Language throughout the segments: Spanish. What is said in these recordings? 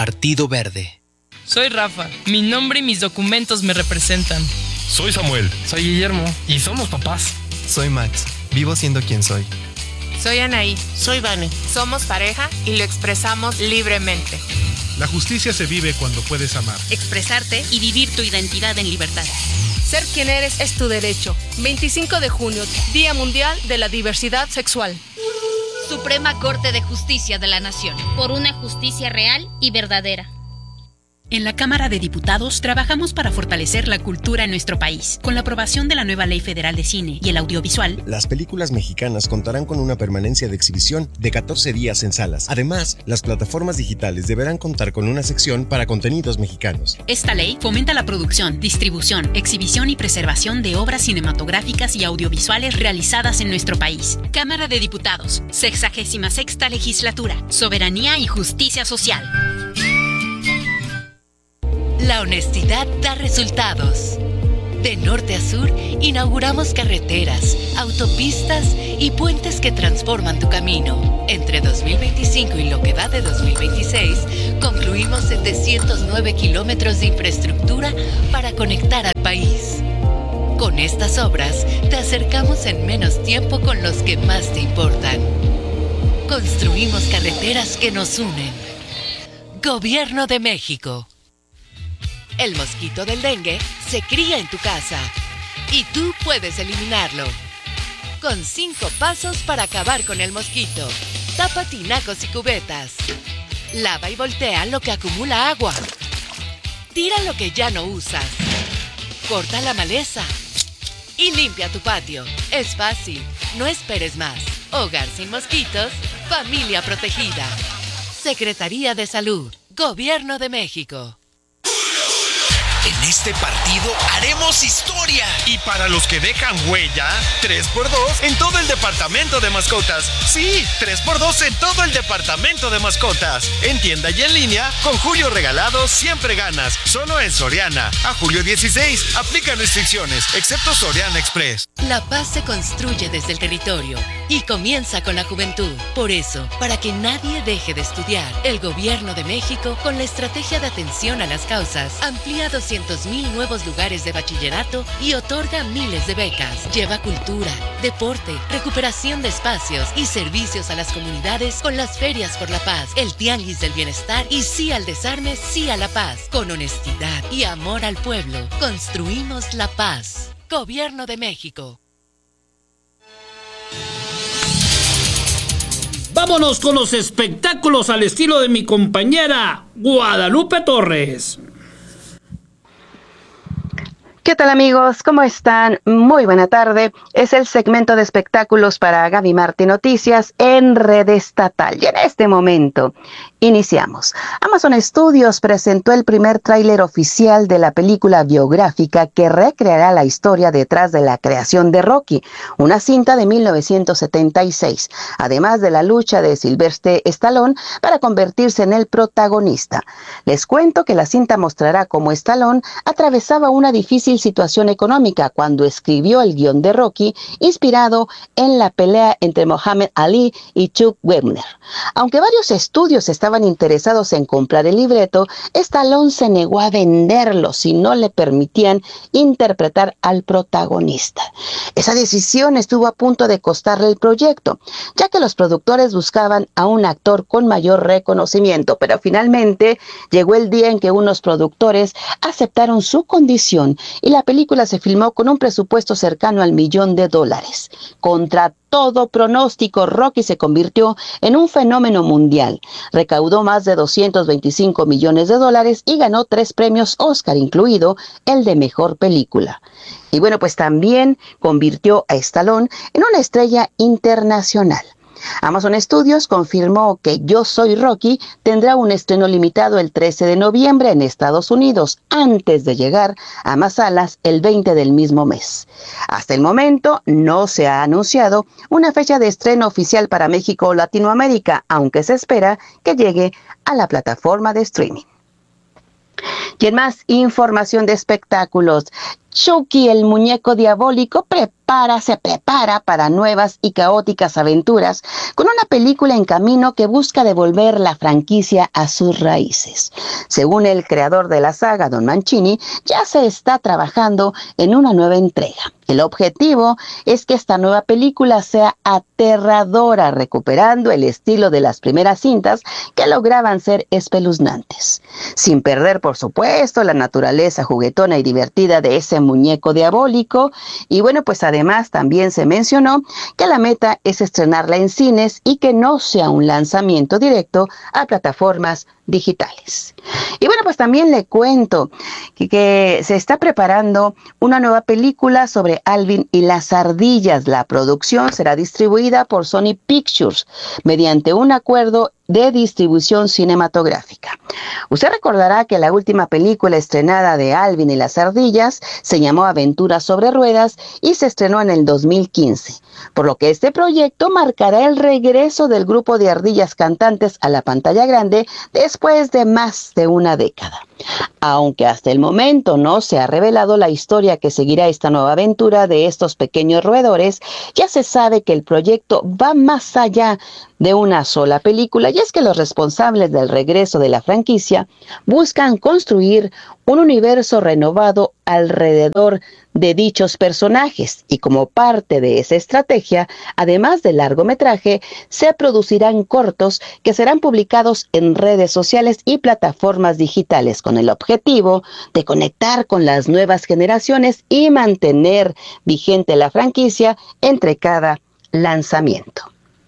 Partido Verde. Soy Rafa. Mi nombre y mis documentos me representan. Soy Samuel. Soy Guillermo. Y somos papás. Soy Max. Vivo siendo quien soy. Soy Anaí. Soy Vane. Somos pareja y lo expresamos libremente. La justicia se vive cuando puedes amar, expresarte y vivir tu identidad en libertad. Ser quien eres es tu derecho. 25 de junio, Día Mundial de la Diversidad Sexual. Suprema Corte de Justicia de la Nación. Por una justicia real y verdadera. En la Cámara de Diputados trabajamos para fortalecer la cultura en nuestro país. Con la aprobación de la nueva Ley Federal de Cine y el Audiovisual, las películas mexicanas contarán con una permanencia de exhibición de 14 días en salas. Además, las plataformas digitales deberán contar con una sección para contenidos mexicanos. Esta ley fomenta la producción, distribución, exhibición y preservación de obras cinematográficas y audiovisuales realizadas en nuestro país. Cámara de Diputados, 66ª Legislatura, Soberanía y Justicia Social. La honestidad da resultados. De norte a sur, inauguramos carreteras, autopistas y puentes que transforman tu camino. Entre 2025 y lo que va de 2026, concluimos 709 kilómetros de infraestructura para conectar al país. Con estas obras, te acercamos en menos tiempo con los que más te importan. Construimos carreteras que nos unen. Gobierno de México. El mosquito del dengue se cría en tu casa y tú puedes eliminarlo. Con 5 pasos para acabar con el mosquito. Tapa tinacos y cubetas. Lava y voltea lo que acumula agua. Tira lo que ya no usas. Corta la maleza. Y limpia tu patio. Es fácil. No esperes más. Hogar sin mosquitos. Familia protegida. Secretaría de Salud. Gobierno de México. En este partido haremos historia. Y para los que dejan huella, 3x2 en todo el departamento de mascotas. Sí, 3x2 en todo el departamento de mascotas. En tienda y en línea, con Julio Regalado siempre ganas. Solo en Soriana. A julio 16. Aplican restricciones, excepto Soriana Express. La paz se construye desde el territorio y comienza con la juventud. Por eso, para que nadie deje de estudiar, el Gobierno de México, con la estrategia de atención a las causas, amplía 200,000 nuevos lugares de bachillerato y otorga miles de becas. Lleva cultura, deporte, recuperación de espacios y servicios a las comunidades con las ferias por la paz, el tianguis del bienestar y sí al desarme, sí a la paz. Con honestidad y amor al pueblo, construimos la paz. Gobierno de México. Vámonos con los espectáculos al estilo de mi compañera Guadalupe Torres. ¿Qué tal, amigos? ¿Cómo están? Muy buena tarde. Es el segmento de espectáculos para Gaby Martí Noticias en Red Estatal. Y en este momento iniciamos. Amazon Studios presentó el primer tráiler oficial de la película biográfica que recreará la historia detrás de la creación de Rocky, una cinta de 1976, además de la lucha de Sylvester Stallone para convertirse en el protagonista. Les cuento que la cinta mostrará cómo Stallone atravesaba una difícil situación económica cuando escribió el guión de Rocky, inspirado en la pelea entre Muhammad Ali y Chuck Wepner. Aunque varios estudios estaban interesados en comprar el libreto, Stallone se negó a venderlo si no le permitían interpretar al protagonista. Esa decisión estuvo a punto de costarle el proyecto, ya que los productores buscaban a un actor con mayor reconocimiento, pero finalmente llegó el día en que unos productores aceptaron su condición y la película se filmó con un presupuesto cercano al $1,000,000. Contra todo pronóstico, Rocky se convirtió en un fenómeno mundial. Recaudó más de $225 millones y ganó 3 premios Oscar, incluido el de Mejor Película. Y bueno, pues también convirtió a Stallone en una estrella internacional. Amazon Studios confirmó que Yo Soy Rocky tendrá un estreno limitado el 13 de noviembre en Estados Unidos, antes de llegar a más salas el 20 del mismo mes. Hasta el momento no se ha anunciado una fecha de estreno oficial para México o Latinoamérica, aunque se espera que llegue a la plataforma de streaming. Y en más información de espectáculos, Chucky, el muñeco diabólico, se prepara para nuevas y caóticas aventuras con una película en camino que busca devolver la franquicia a sus raíces. Según el creador de la saga, Don Mancini, ya se está trabajando en una nueva entrega. El objetivo es que esta nueva película sea aterradora, recuperando el estilo de las primeras cintas que lograban ser espeluznantes, sin perder, por supuesto, la naturaleza juguetona y divertida de ese muñeco diabólico. Y bueno, pues además también se mencionó que la meta es estrenarla en cines y que no sea un lanzamiento directo a plataformas digitales. Y bueno, pues también le cuento que se está preparando una nueva película sobre Alvin y las ardillas. La producción será distribuida por Sony Pictures mediante un acuerdo de distribución cinematográfica. Usted recordará que la última película estrenada de Alvin y las ardillas se llamó Aventuras sobre Ruedas y se estrenó en el 2015, por lo que este proyecto marcará el regreso del grupo de ardillas cantantes a la pantalla grande después de más de una década. Aunque hasta el momento no se ha revelado la historia que seguirá esta nueva aventura de estos pequeños roedores, ya se sabe que el proyecto va más allá de una sola película, y es que los responsables del regreso de la franquicia buscan construir un universo renovado alrededor de dichos personajes, y como parte de esa estrategia, además del largometraje, se producirán cortos que serán publicados en redes sociales y plataformas digitales con el objetivo de conectar con las nuevas generaciones y mantener vigente la franquicia entre cada lanzamiento.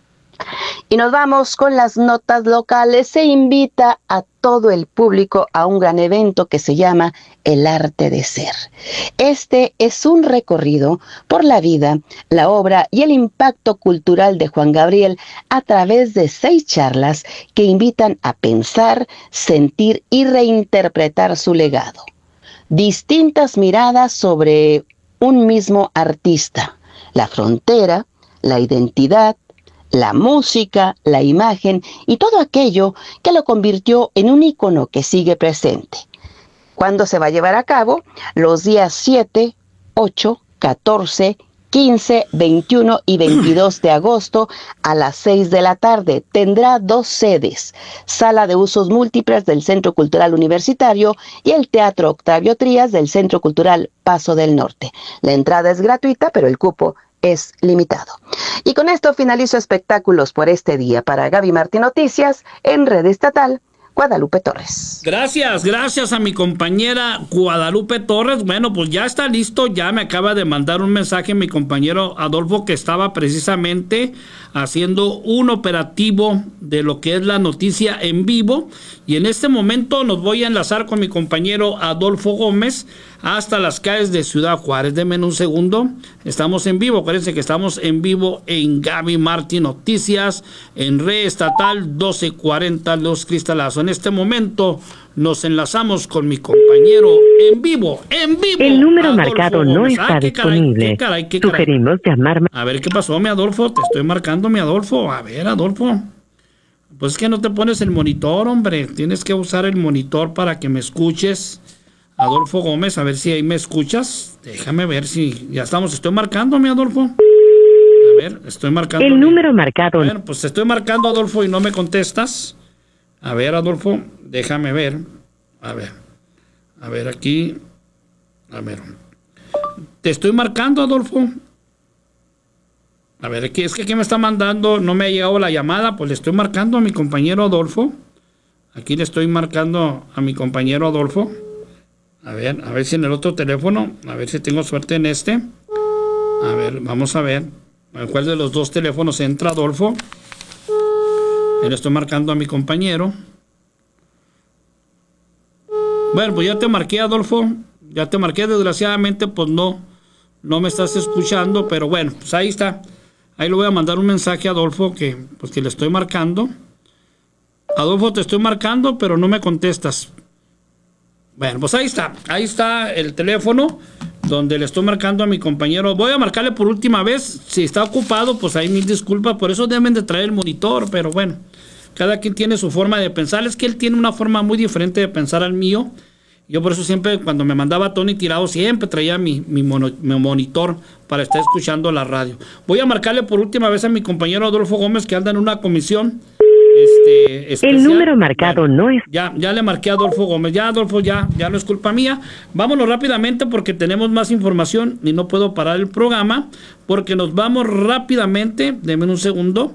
Y nos vamos con las notas locales. Se invita a todo el público a un gran evento que se llama El Arte de Ser. Este es un recorrido por la vida, la obra y el impacto cultural de Juan Gabriel a través de 6 charlas que invitan a pensar, sentir y reinterpretar su legado. Distintas miradas sobre un mismo artista, la frontera, la identidad, la música, la imagen y todo aquello que lo convirtió en un ícono que sigue presente. ¿Cuándo se va a llevar a cabo? Los días 7, 8, 14, 15, 21 y 22 de agosto a las 6 de la tarde. Tendrá 2 sedes: Sala de Usos Múltiples del Centro Cultural Universitario y el Teatro Octavio Trías del Centro Cultural Paso del Norte. La entrada es gratuita, pero el cupo es limitado. Y con esto finalizo espectáculos por este día. Para Gaby Martín Noticias, en Red Estatal, Guadalupe Torres. Gracias a mi compañera Guadalupe Torres. Bueno, pues ya está listo, ya me acaba de mandar un mensaje mi compañero Adolfo, que estaba precisamente haciendo un operativo de lo que es la noticia en vivo, y en este momento nos voy a enlazar con mi compañero Adolfo Gómez hasta las calles de Ciudad Juárez. Denme un segundo, estamos en vivo, acuérdense que estamos en vivo en Gaby Martín Noticias, en Red Estatal 1240 Los Cristalazo. En este momento nos enlazamos con mi compañero en vivo. El número Adolfo marcado Gómez. no está disponible. Qué caray. Sugerimos llamar. A ver, ¿qué pasó, mi Adolfo? Te estoy marcando, mi Adolfo. A ver, Adolfo. Pues es que no te pones el monitor, hombre. Tienes que usar el monitor para que me escuches. Adolfo Gómez, a ver si ahí me escuchas. Déjame ver si ya estamos. Estoy marcando, mi Adolfo. A ver, estoy marcando. El número marcado. Bueno, pues estoy marcando, Adolfo, y no me contestas. A ver, Adolfo, déjame ver. A ver aquí. A ver. Te estoy marcando, Adolfo. A ver, es que aquí me está mandando, no me ha llegado la llamada, pues le estoy marcando a mi compañero Adolfo. Aquí le estoy marcando a mi compañero Adolfo. A ver si en el otro teléfono, a ver si tengo suerte en este. A ver, vamos a ver. ¿A cuál de los 2 teléfonos entra Adolfo? Le estoy marcando a mi compañero. Bueno, pues ya te marqué, Adolfo. Ya te marqué, desgraciadamente, pues no me estás escuchando, pero bueno, pues ahí está. Ahí le voy a mandar un mensaje a Adolfo que le estoy marcando. Adolfo, te estoy marcando, pero no me contestas. Bueno, pues ahí está el teléfono donde le estoy marcando a mi compañero. Voy a marcarle por última vez. Si está ocupado, pues ahí mil disculpas. Por eso deben de traer el monitor, pero bueno, cada quien tiene su forma de pensar. Es que él tiene una forma muy diferente de pensar al mío. Yo por eso siempre, cuando me mandaba Tony Tirado, siempre traía mi monitor para estar escuchando la radio. Voy a marcarle por última vez a mi compañero Adolfo Gómez, que anda en una comisión especial. El número marcado no es... Ya le marqué a Adolfo Gómez. Ya, Adolfo, ya no es culpa mía. Vámonos rápidamente porque tenemos más información y no puedo parar el programa porque nos vamos rápidamente. Deme un segundo.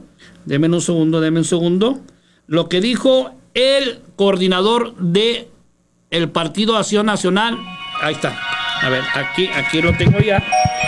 Lo que dijo el coordinador de el Partido Acción Nacional. Ahí está. A ver, aquí lo tengo ya.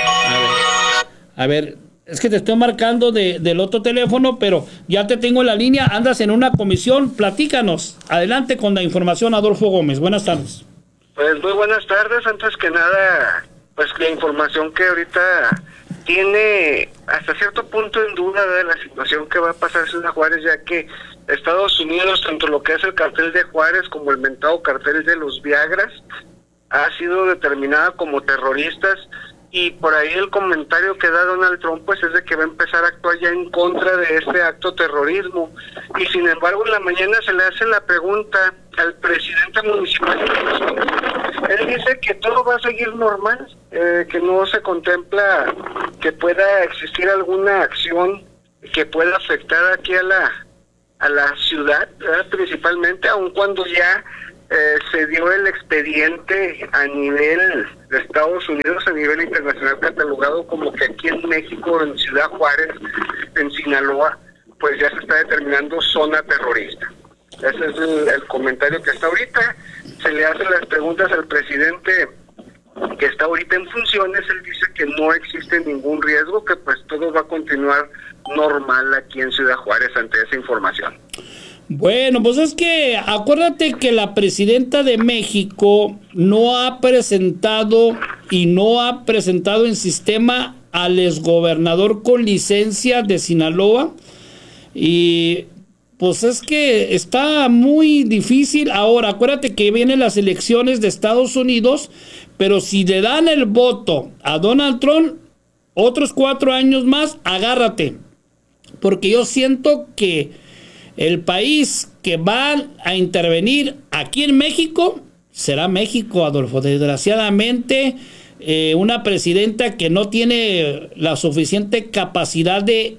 A ver, es que te estoy marcando del otro teléfono, pero ya te tengo en la línea. Andas en una comisión. Platícanos. Adelante con la información, Adolfo Gómez. Buenas tardes. Pues muy buenas tardes. Antes que nada, pues la información que ahorita tiene hasta cierto punto en duda de la situación que va a pasar en Ciudad Juárez, ya que Estados Unidos, tanto lo que es el cartel de Juárez como el mentado cartel de los Viagras, ha sido determinada como terroristas, y por ahí el comentario que da Donald Trump pues es de que va a empezar a actuar ya en contra de este acto terrorismo. Y sin embargo en la mañana se le hace la pregunta al presidente municipal. Él dice que todo va a seguir normal, que no se contempla que pueda existir alguna acción que pueda afectar aquí a la ciudad, ¿verdad? Principalmente, aun cuando ya se dio el expediente a nivel de Estados Unidos, a nivel internacional, catalogado como que aquí en México, en Ciudad Juárez, en Sinaloa, pues ya se está determinando zona terrorista. Ese es el comentario que está ahorita. Se le hacen las preguntas al presidente que está ahorita en funciones. Él dice que no existe ningún riesgo, que pues todo va a continuar normal aquí en Ciudad Juárez ante esa información. Bueno, pues es que acuérdate que la presidenta de México no ha presentado en sistema al exgobernador con licencia de Sinaloa, y pues es que está muy difícil. Ahora, acuérdate que vienen las elecciones de Estados Unidos, pero si le dan el voto a Donald Trump, otros 4 años más, agárrate. Porque yo siento que el país que va a intervenir aquí en México será México, Adolfo. Desgraciadamente, una presidenta que no tiene la suficiente capacidad de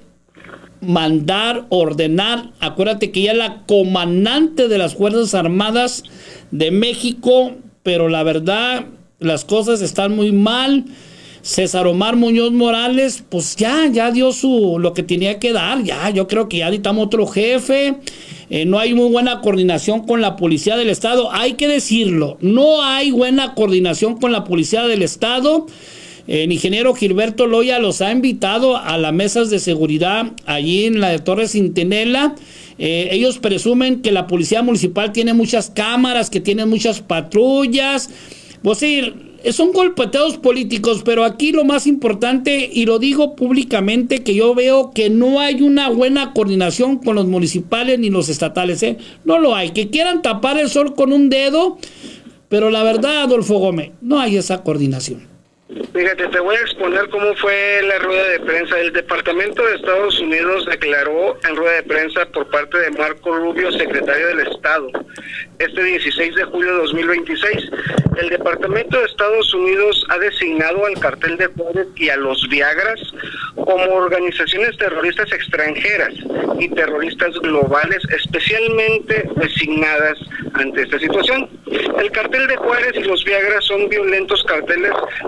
mandar, ordenar. Acuérdate que ella es la comandante de las Fuerzas Armadas de México, pero la verdad, las cosas están muy mal. César Omar Muñoz Morales, pues ya dio lo que tenía que dar. Ya, yo creo que ya necesitamos otro jefe. No hay muy buena coordinación con la Policía del Estado. Hay que decirlo, no hay buena coordinación con la Policía del Estado. El ingeniero Gilberto Loya los ha invitado a las mesas de seguridad allí en la de Torres Centinela. Ellos presumen que la Policía Municipal tiene muchas cámaras, que tiene muchas patrullas. Pues sí, son golpeteos políticos, pero aquí lo más importante, y lo digo públicamente, que yo veo que no hay una buena coordinación con los municipales ni los estatales, no lo hay. Que quieran tapar el sol con un dedo, pero la verdad, Adolfo Gómez, no hay esa coordinación. Fíjate, te voy a exponer cómo fue la rueda de prensa. El Departamento de Estados Unidos declaró en rueda de prensa por parte de Marco Rubio, secretario del Estado, este 16 de julio de 2026. El Departamento de Estados Unidos ha designado al cartel de Juárez y a los Viagras como organizaciones terroristas extranjeras y terroristas globales especialmente designadas ante esta situación. El cartel de Juárez y los Viagras son violentos carteles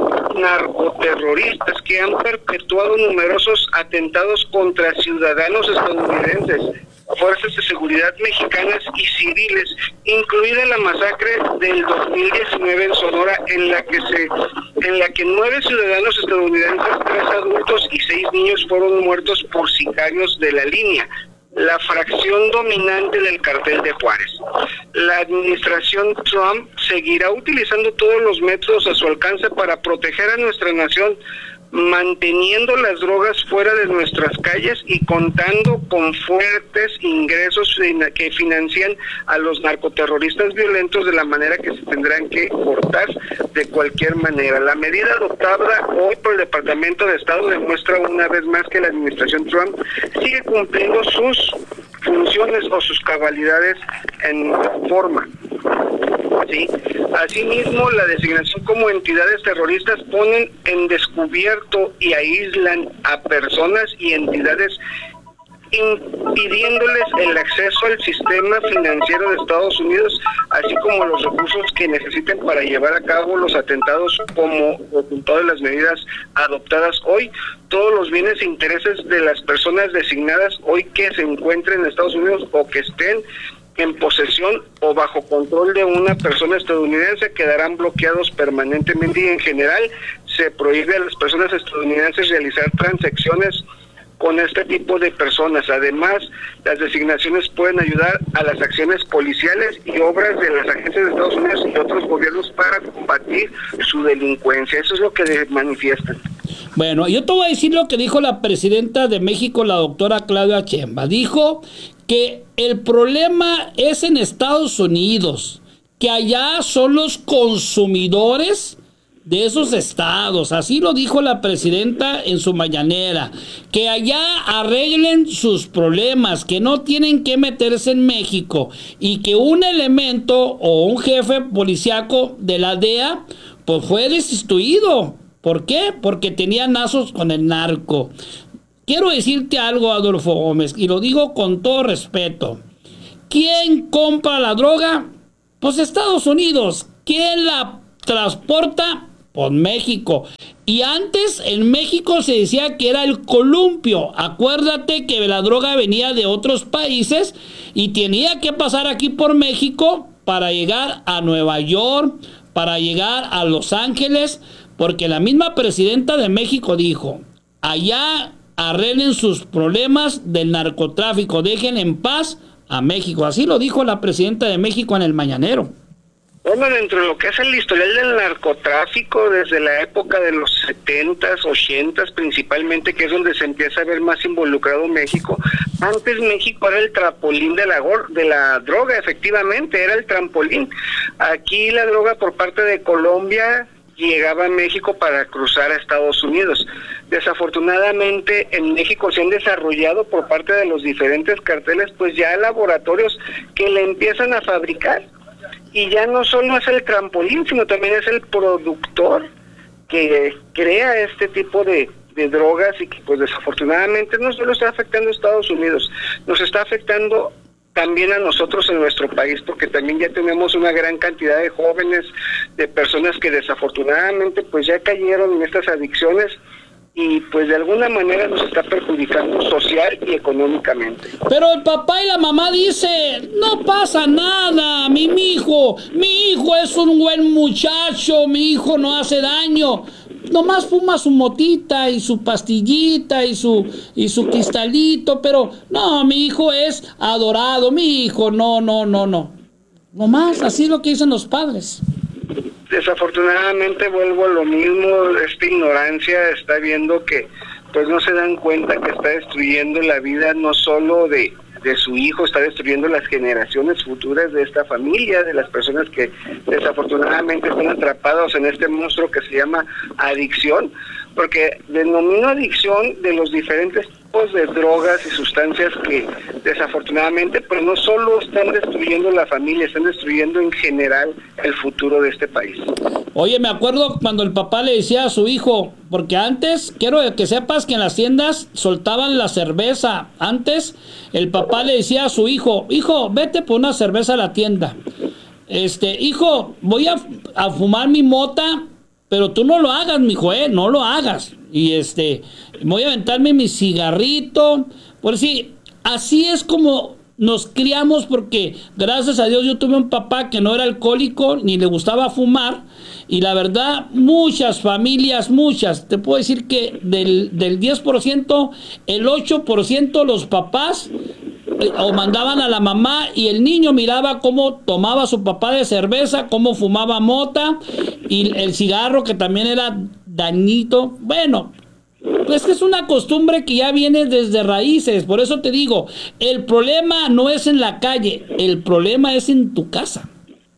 narcoterroristas que han perpetuado numerosos atentados contra ciudadanos estadounidenses, fuerzas de seguridad mexicanas y civiles, incluida la masacre del 2019 en Sonora, en la que 9 ciudadanos estadounidenses, 3 adultos y 6 niños fueron muertos por sicarios de la línea, la fracción dominante del cartel de Juárez. La administración Trump seguirá utilizando todos los métodos a su alcance para proteger a nuestra nación, manteniendo las drogas fuera de nuestras calles y contando con fuertes ingresos que financian a los narcoterroristas violentos de la manera que se tendrán que cortar de cualquier manera. La medida adoptada hoy por el Departamento de Estado demuestra una vez más que la administración Trump sigue cumpliendo sus funciones o sus cabalidades en forma. ¿sí? Asimismo, la designación como entidades terroristas ponen en descubierto y aíslan a personas y entidades, impidiéndoles el acceso al sistema financiero de Estados Unidos, así como los recursos que necesiten para llevar a cabo los atentados como resultado de las medidas adoptadas hoy. Todos los bienes e intereses de las personas designadas hoy que se encuentren en Estados Unidos o que estén en posesión o bajo control de una persona estadounidense quedarán bloqueados permanentemente, y en general se prohíbe a las personas estadounidenses realizar transacciones con este tipo de personas. Además, las designaciones pueden ayudar a las acciones policiales y obras de las agencias de Estados Unidos y otros gobiernos para combatir su delincuencia. Eso es lo que manifiestan. Bueno, yo te voy a decir lo que dijo la presidenta de México, la doctora Claudia Sheinbaum. Dijo que el problema es en Estados Unidos, que allá son los consumidores de esos estados. Así lo dijo la presidenta en su mañanera, que allá arreglen sus problemas, que no tienen que meterse en México, y que un elemento o un jefe policíaco de la DEA pues fue destituido. ¿Por qué? Porque tenía lazos con el narco. Quiero decirte algo, Adolfo Gómez, y lo digo con todo respeto. ¿Quién compra la droga? Pues Estados Unidos. ¿Quién la transporta? Pues México. Y antes en México se decía que era el columpio. Acuérdate que la droga venía de otros países y tenía que pasar aquí por México para llegar a Nueva York, para llegar a Los Ángeles, porque la misma presidenta de México dijo: allá arreglen sus problemas del narcotráfico, dejen en paz a México. Así lo dijo la presidenta de México en el mañanero. Bueno, dentro de lo que es el historial del narcotráfico, desde la época de los 70s, 80s principalmente, que es donde se empieza a ver más involucrado México. Antes México era el trampolín de la droga, efectivamente, era el trampolín. Aquí la droga por parte de Colombia llegaba a México para cruzar a Estados Unidos. Desafortunadamente en México se han desarrollado por parte de los diferentes carteles pues ya laboratorios que le empiezan a fabricar, y ya no solo es el trampolín, sino también es el productor que crea este tipo de drogas, y que pues desafortunadamente no solo está afectando a Estados Unidos, nos está afectando también a nosotros en nuestro país, porque también ya tenemos una gran cantidad de jóvenes, de personas que desafortunadamente pues ya cayeron en estas adicciones, y pues de alguna manera nos está perjudicando social y económicamente. Pero el papá y la mamá dicen: no pasa nada, mi hijo es un buen muchacho, mi hijo no hace daño, nomás fuma su motita y su pastillita y su cristalito, pero no, mi hijo es adorado, mi hijo no, nomás así es lo que dicen los padres. Desafortunadamente vuelvo a lo mismo, esta ignorancia está viendo que pues no se dan cuenta que está destruyendo la vida no solo de su hijo, está destruyendo las generaciones futuras de esta familia, de las personas que desafortunadamente están atrapados en este monstruo que se llama adicción, porque denomino adicción de los diferentes tipos de drogas y sustancias que desafortunadamente pues no solo están destruyendo la familia, están destruyendo en general el futuro de este país. Oye, me acuerdo cuando el papá le decía a su hijo, porque antes, quiero que sepas que en las tiendas soltaban la cerveza. Antes el papá le decía a su hijo: hijo, vete por una cerveza a la tienda. Hijo, voy a fumar mi mota, pero tú no lo hagas, mijo, no lo hagas. Y voy a aventarme mi cigarrito. Por si, así es como nos criamos, porque gracias a Dios yo tuve un papá que no era alcohólico ni le gustaba fumar, y la verdad muchas familias, te puedo decir que del 10%, el 8% los papás o mandaban a la mamá, y el niño miraba cómo tomaba su papá de cerveza, cómo fumaba mota, y el cigarro, que también era dañito. Bueno, pues que es una costumbre que ya viene desde raíces. Por eso te digo, el problema no es en la calle, el problema es en tu casa.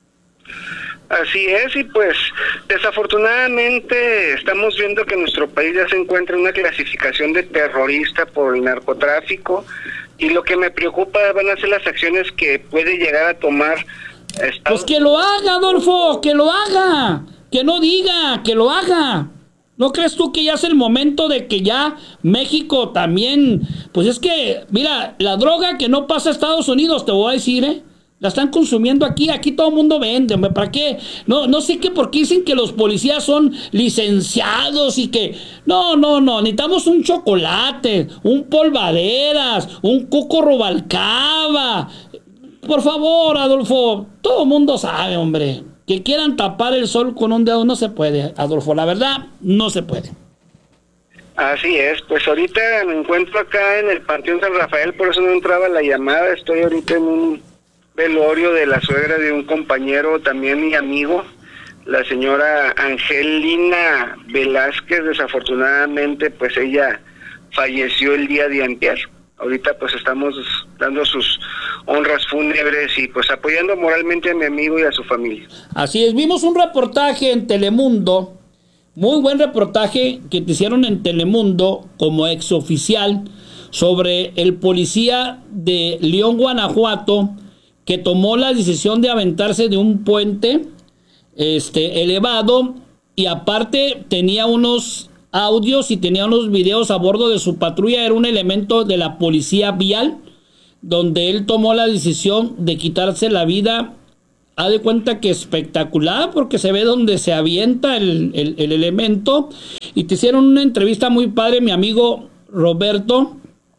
Así es, y pues desafortunadamente estamos viendo que nuestro país ya se encuentra en una clasificación de terrorista por el narcotráfico, y lo que me preocupa van a ser las acciones que puede llegar a tomar Pues que lo haga, Adolfo, que lo haga. Que no diga, que lo haga. ¿No crees tú que ya es el momento de que ya México también... Pues es que, mira, la droga que no pasa a Estados Unidos, te voy a decir, la están consumiendo aquí todo el mundo vende, hombre, ¿para qué? No sé qué, porque dicen que los policías son licenciados y que... No, necesitamos un chocolate, un polvaderas, un Cuco Rubalcaba. Por favor, Adolfo, todo el mundo sabe, hombre. Que quieran tapar el sol con un dedo no se puede, Adolfo, la verdad, no se puede. Así es, pues ahorita me encuentro acá en el Panteón San Rafael, por eso no entraba la llamada, estoy ahorita en un velorio de la suegra de un compañero, también mi amigo, la señora Angelina Velázquez. Desafortunadamente, pues ella falleció el día de antier. Ahorita pues estamos dando sus honras fúnebres y pues apoyando moralmente a mi amigo y a su familia. Así es, vimos un reportaje en Telemundo, muy buen reportaje que te hicieron en Telemundo como exoficial sobre el policía de León, Guanajuato, que tomó la decisión de aventarse de un puente elevado y aparte tenía unos audios y tenía unos videos a bordo de su patrulla. Era un elemento de la policía vial donde él tomó la decisión de quitarse la vida. Haz de cuenta que espectacular, porque se ve donde se avienta el elemento. Y te hicieron una entrevista muy padre, mi amigo Roberto.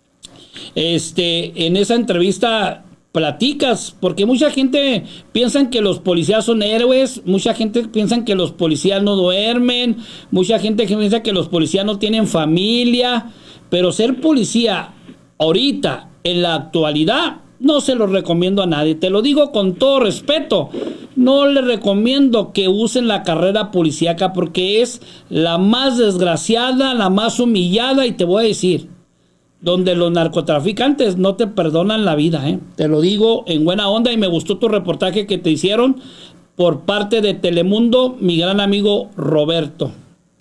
En esa entrevista platicas, porque mucha gente piensa que los policías son héroes, mucha gente piensa que los policías no duermen, mucha gente piensa que los policías no tienen familia, pero ser policía ahorita, en la actualidad, no se lo recomiendo a nadie, te lo digo con todo respeto, no le recomiendo que usen la carrera policíaca porque es la más desgraciada, la más humillada, y te voy a decir, donde los narcotraficantes no te perdonan la vida, te lo digo en buena onda. Y me gustó tu reportaje que te hicieron por parte de Telemundo, mi gran amigo Roberto.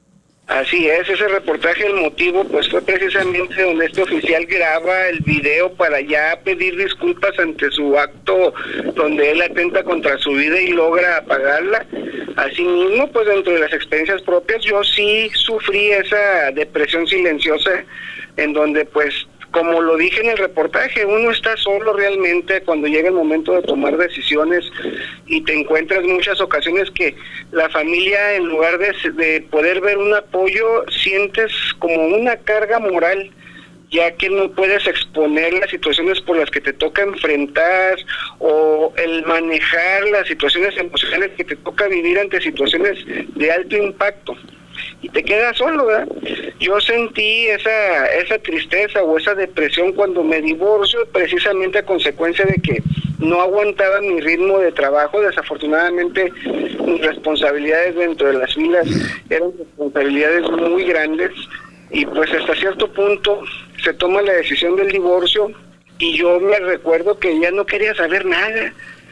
Así es, ese reportaje, el motivo pues fue precisamente donde este oficial graba el video para ya pedir disculpas ante su acto donde él atenta contra su vida y logra apagarla. Asimismo, pues dentro de las experiencias propias, yo sí sufrí esa depresión silenciosa en donde pues, como lo dije en el reportaje, uno está solo realmente cuando llega el momento de tomar decisiones y te encuentras muchas ocasiones que la familia, en lugar de poder ver un apoyo, sientes como una carga moral, ya que no puedes exponer las situaciones por las que te toca enfrentar o el manejar las situaciones emocionales que te toca vivir ante situaciones de alto impacto. Y te quedas solo, ¿verdad? Yo sentí esa tristeza o esa depresión cuando me divorcio, precisamente a consecuencia de que no aguantaba mi ritmo de trabajo. Desafortunadamente, mis responsabilidades dentro de las filas eran responsabilidades muy grandes y pues hasta cierto punto se toma la decisión del divorcio y yo me recuerdo que ya no quería saber nada.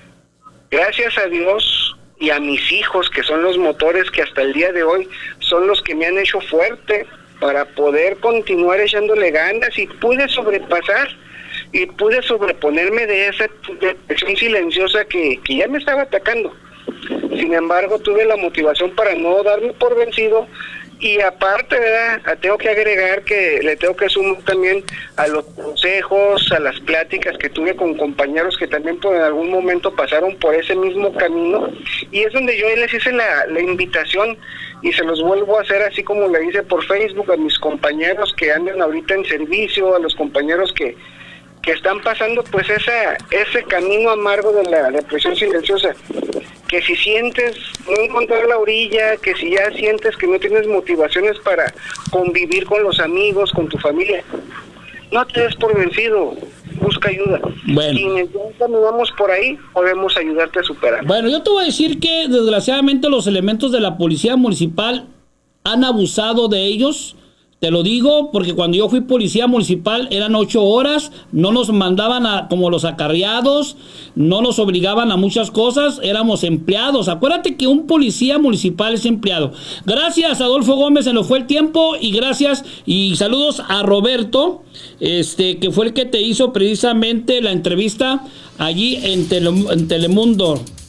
Gracias a Dios y a mis hijos, que son los motores que hasta el día de hoy son los que me han hecho fuerte para poder continuar echándole ganas, y pude sobrepasar y pude sobreponerme de esa depresión silenciosa que ya me estaba atacando. Sin embargo, tuve la motivación para no darme por vencido. Y aparte, ¿verdad?, tengo que agregar que le tengo que sumar también a los consejos, a las pláticas que tuve con compañeros que también en algún momento pasaron por ese mismo camino, y es donde yo les hice la invitación y se los vuelvo a hacer así como le hice por Facebook a mis compañeros que andan ahorita en servicio, a los compañeros que están pasando pues ese camino amargo de la depresión silenciosa, que si sientes no encontrar la orilla, que si ya sientes que no tienes motivaciones para convivir con los amigos, con tu familia, no te des por vencido, busca ayuda. Bueno. Si caminamos por ahí, podemos ayudarte a superar. Bueno, yo te voy a decir que desgraciadamente los elementos de la policía municipal han abusado de ellos. Te lo digo porque cuando yo fui policía municipal eran 8 horas, no nos mandaban como los acarreados, no nos obligaban a muchas cosas, éramos empleados. Acuérdate que un policía municipal es empleado. Gracias, Adolfo Gómez, se nos fue el tiempo, y gracias y saludos a Roberto, que fue el que te hizo precisamente la entrevista allí en Telemundo.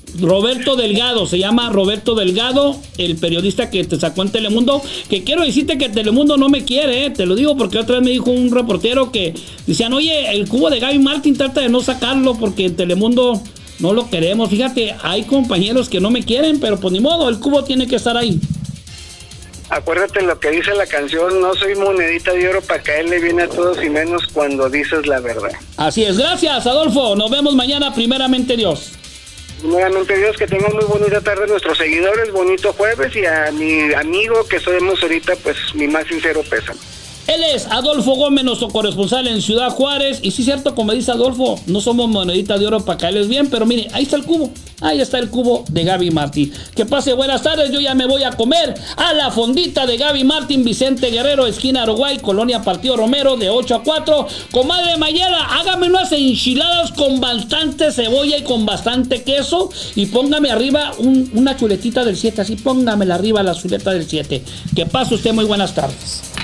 Roberto Delgado, se llama Roberto Delgado, el periodista que te sacó en Telemundo, que quiero decirte que Telemundo no me quiere, te lo digo porque otra vez me dijo un reportero que decían, oye, el cubo de Gaby Martín trata de no sacarlo porque en Telemundo no lo queremos. Fíjate, hay compañeros que no me quieren, pero pues ni modo, el cubo tiene que estar ahí. Acuérdate lo que dice la canción, no soy monedita de oro para caerle bien a todos y menos cuando dices la verdad. Así es, gracias Adolfo, nos vemos mañana, primeramente Dios. Nuevamente Dios, que tengan muy bonita tarde nuestros seguidores, bonito jueves, y a mi amigo que somos ahorita, pues mi más sincero pésame. Él es Adolfo Gómez, nuestro corresponsal en Ciudad Juárez. Y sí es cierto, como dice Adolfo, no somos monedita de oro para caerles bien, pero mire, ahí está el cubo. Ahí está el cubo de Gaby Martín. Que pase buenas tardes, yo ya me voy a comer a la fondita de Gaby Martín, Vicente Guerrero, esquina Uruguay, Colonia Partido Romero, de 8 a 4. Comadre Mayela, hágame unas enchiladas con bastante cebolla y con bastante queso. Y póngame arriba una chuletita del 7, así póngamela arriba la chuleta del 7. Que pase usted muy buenas tardes.